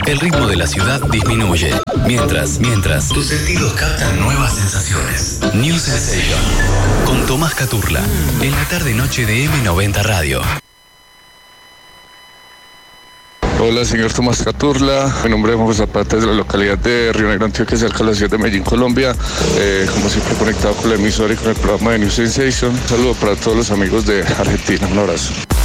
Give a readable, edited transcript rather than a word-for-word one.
el ritmo de la ciudad disminuye. Mientras tus sentidos captan nuevas sensaciones. New Sensation, con Tomás Caturla, en la tarde-noche de M90 Radio. Hola, señor Tomás Caturla. Mi nombre es Juan Zapata, de la localidad de Río Negro, Antioquia, cerca de la ciudad de Medellín, Colombia. Como siempre, conectado con la emisora y con el programa de New Sensation. Un saludo para todos los amigos de Argentina. Un abrazo.